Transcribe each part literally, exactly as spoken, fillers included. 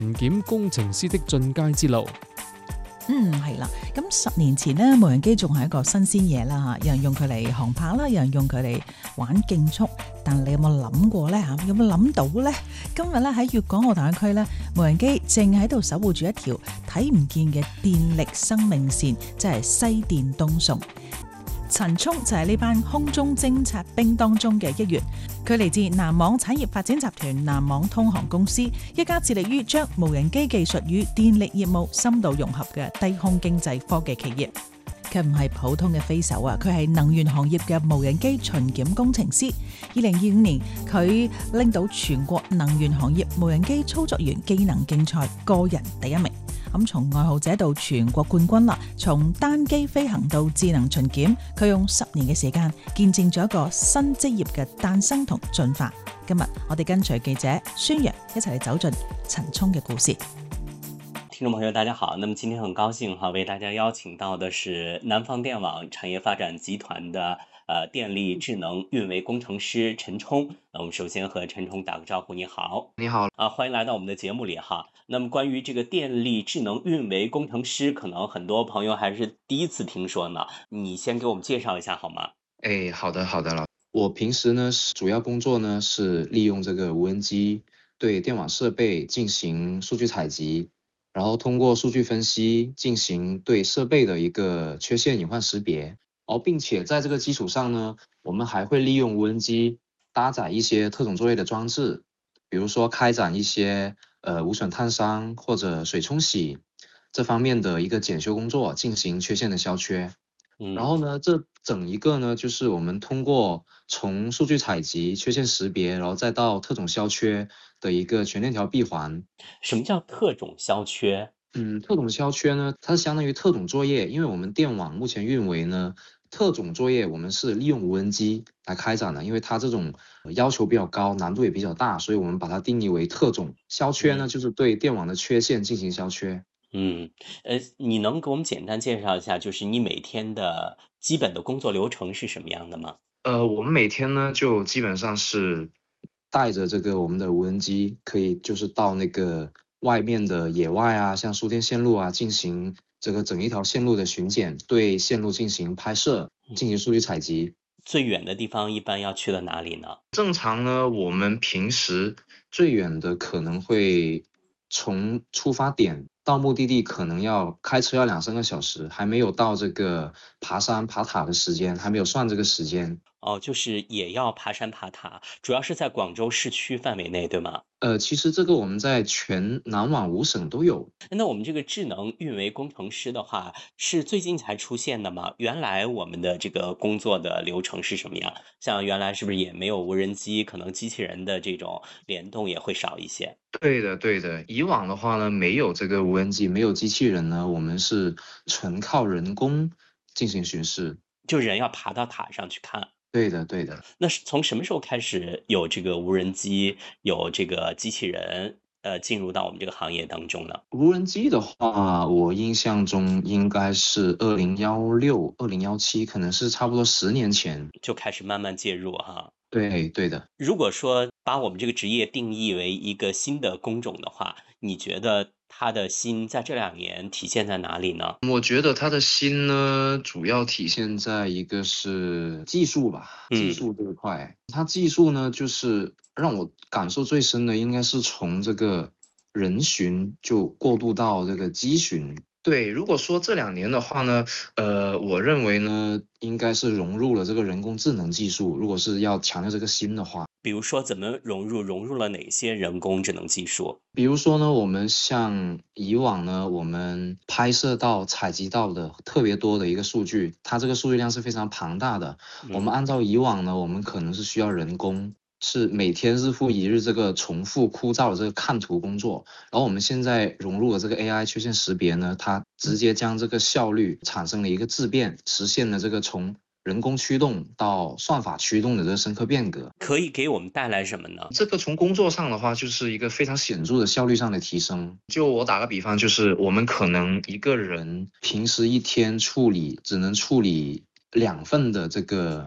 唔檢工程師的進階之路。 嗯，係啦。咁十年前呢，無人機仲係一個新鮮嘢啦，有人用佢嚟航拍啦，有人用佢嚟玩競速。但你有冇諗過呢？嚇，有冇諗到呢？今日咧喺粵港澳大灣區咧，無人機正喺度守護住一條睇唔見嘅電力生命線，即係西電東送。陳聰就係呢班空中偵察兵當中嘅一員，佢嚟自南網產業發展集團南網通航公司，一家致力於將無人機技術與電力業務深度融合嘅低空經濟科技企業。佢唔係普通嘅飛手啊，佢係能源行業嘅無人機巡檢工程師。二零二五年，佢拎到全國能源行業無人機操作員技能競賽個人第一名。咁從愛好者到全國冠軍啦，從單機飛行到智能巡檢，佢用十年嘅時間見證咗一個新職業嘅誕生同進化。今日我哋跟隨記者孫陽一齊嚟走進陳聰嘅故事。 聽眾朋友大家好，那麼今天很高興哈，為大家邀請到的是南方電網產業發展集團的呃電力智能運維工程師陳聰。那我們首先和陳聰打個招呼，你好。 你好啊，歡迎來到我們的節目裏哈。那麼關於這個電力智能運維工程師，可能很多朋友還是第一次聽說呢，你先給我們介紹一下好嗎？ 哎，好的好的了。我平時呢主要工作呢是利用這個無人機對電網設備進行數據採集，然後通過數據分析進行對設備的一個缺陷隱患識別，而並且在這個基礎上呢，我們還會利用無人機搭載一些特種作業的裝置，比如說開展一些呃無損探傷或者水沖洗這方面的一個檢修工作，進行缺陷的消缺。然後呢，這整一個呢，就是我們通過從數據採集、缺陷識別，然後再到特種消缺的一個全鏈條閉環。 什麼叫特種消缺？ 嗯，特種消缺呢，它是相當於特種作業，因為我們電網目前運維呢，特種作業我們是利用無人機來開展的，因為它這種要求比較高，難度也比較大，所以我們把它定義為特種消缺呢，就是對電網的缺陷進行消缺。 嗯，呃，你能給我們簡單介紹一下，就是你每天的基本的工作流程是什麼樣的嗎？ 呃，我們每天呢就基本上是帶着這個我們的無人機，可以就是到那個外面的野外啊，像輸電線路啊，進行這個整一條線路的巡檢，對線路進行拍攝，進行數據採集。 最遠的地方一般要去到哪裡呢？ 正常呢，我們平時最遠的可能會從出發點到目的地可能要開車要兩三個小時，還沒有到這個爬山爬塔的時間，還沒有算這個時間。 哦，就是也要爬山爬塔，主要是在廣州市區範圍內，對嗎？ 呃，其實這個我們在全南網五省都有。 那我們這個智能運維工程師的話，是最近才出現的嗎？原來我們的這個工作的流程是什麼樣？像原來是不是也沒有無人機，可能機器人的這種聯動也會少一些？ 對的，對的。以往的話呢，沒有這個無人機，沒有機器人呢，我們是純靠人工進行巡視， 就人要爬到塔上去看。 對的，對的。 那是從什麼時候開始有這個無人機，有這個機器人，呃，進入到我們這個行業當中呢？ 無人機的話，我印象中應該是二零一六、二零一七，可能是差不多十年前就開始慢慢介入哈。 對，對的。 如果說把我們這個職業定義為一個新的工種的話，你覺得它的新在這兩年體現在哪裡呢？ 我覺得它的新呢，主要體現在一個是技術吧，技術這一塊。嗯、它技術呢，就是讓我感受最深的，應該是從這個人巡就過渡到這個機巡。對，如果說這兩年的話呢，呃，我認為呢，應該是融入了這個人工智能技術。如果是要強調這個新的話， 比如說怎麼融入，融入了哪些人工智能技術？ 比如說呢，我們像以往呢，我們拍攝到、採集到的特別多的一個數據，它這個數據量是非常龐大的。嗯、我們按照以往呢，我們可能是需要人工。是每天日復一日這個重複枯燥的這個看圖工作，然後我們現在融入了這個 A I 缺陷識別呢，它直接將這個效率產生了一個質變，實現了這個從人工驅動到算法驅動的這個深刻變革。 可以給我們帶來什麼呢？ 這個從工作上的話，就是一個非常顯著的效率上的提升。就我打個比方，就是我們可能一個人平時一天處理只能處理兩份的這個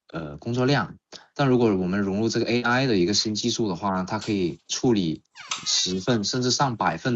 呃工作量。但如果我们融入这个 A I 的一个新技术的话，它可以处理十份甚至上百份